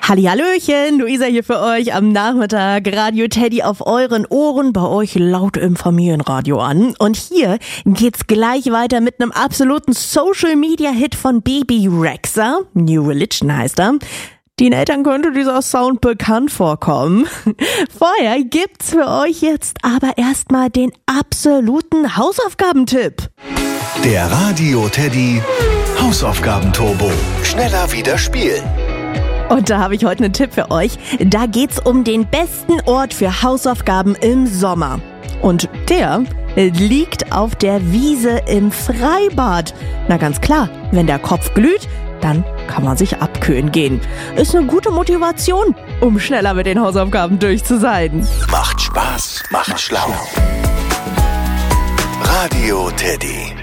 Hallihallöchen, Luisa hier für euch am Nachmittag. Radio Teddy auf euren Ohren, bei euch laut im Familienradio an. Und hier geht's gleich weiter mit einem absoluten Social-Media-Hit von Bebe Rexha. New Religion heißt er. Den Eltern könnte dieser Sound bekannt vorkommen. Vorher gibt's für euch jetzt aber erstmal den absoluten Hausaufgabentipp. Der Radio Teddy Hausaufgabenturbo. Schneller wieder spielen. Und da habe ich heute einen Tipp für euch. Da geht's um den besten Ort für Hausaufgaben im Sommer. Und der liegt auf der Wiese im Freibad. Na ganz klar, wenn der Kopf glüht, dann kann man sich abkühlen gehen. Ist eine gute Motivation, um schneller mit den Hausaufgaben durch zu sein. Macht Spaß, macht schlau. Radio Teddy.